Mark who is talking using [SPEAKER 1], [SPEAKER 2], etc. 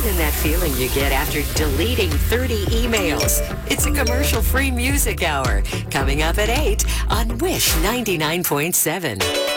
[SPEAKER 1] than that feeling you get after deleting 30 emails. It's a commercial-free music hour coming up at 8 on Wish 99.7.